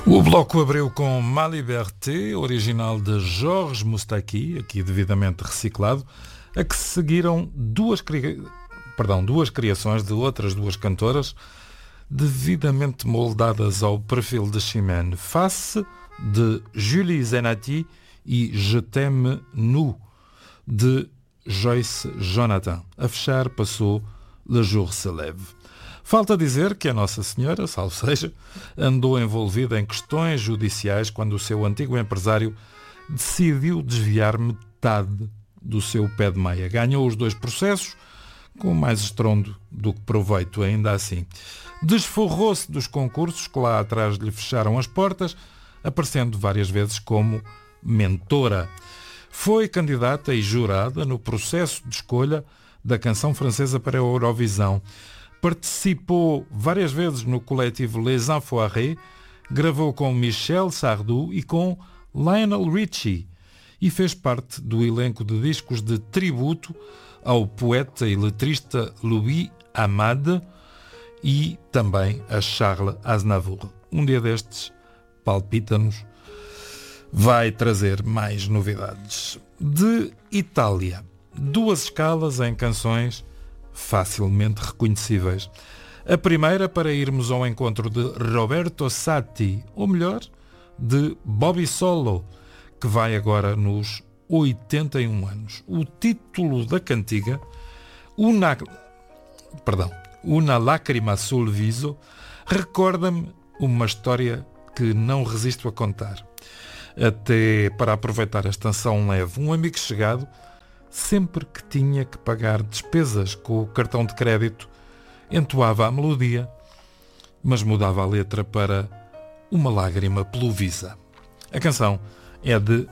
O bloco abriu com Ma Liberté, original de Georges Moustaki, aqui devidamente reciclado, a que se seguiram duas criações de outras duas cantoras, devidamente moldadas ao perfil de Chimène, Face, de Julie Zenati, e Je t'aime nu, de Joyce Jonathan. A fechar passou Le jour se lève. Falta dizer que a Nossa Senhora, salve seja, andou envolvida em questões judiciais quando o seu antigo empresário decidiu desviar metade do seu pé de meia. Ganhou os dois processos, com mais estrondo do que proveito, ainda assim. Desforrou-se dos concursos que lá atrás lhe fecharam as portas, aparecendo várias vezes como mentora. Foi candidata e jurada no processo de escolha da canção francesa para a Eurovisão. Participou várias vezes no coletivo Les Enfoirés, gravou com Michel Sardou e com Lionel Richie e fez parte do elenco de discos de tributo ao poeta e letrista Louis Amade e também a Charles Aznavour. Um dia destes, palpita-nos, vai trazer mais novidades. De Itália, duas escalas em canções facilmente reconhecíveis. A primeira para irmos ao encontro de Roberto Satti, ou melhor, de Bobby Solo, que vai agora nos 81 anos. O título da cantiga, Una lágrima sul viso, recorda-me uma história que não resisto a contar. Até para aproveitar a estação leve, um amigo chegado, sempre que tinha que pagar despesas com o cartão de crédito, entoava a melodia, mas mudava a letra para Uma lágrima pelo Visa. A canção é de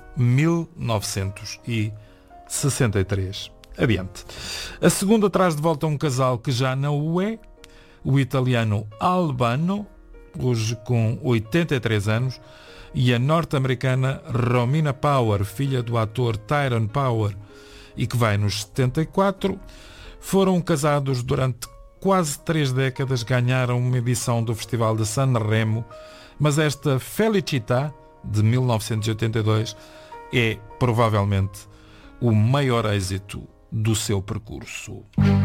1963. Adiante. A segunda traz de volta um casal que já não o é, o italiano Albano, hoje com 83 anos, e a norte-americana Romina Power, filha do ator Tyrone Power, e que vai nos 74, foram casados durante quase 3 décadas, ganharam uma edição do Festival de Sanremo, mas esta Felicità, de 1982, é provavelmente o maior êxito do seu percurso.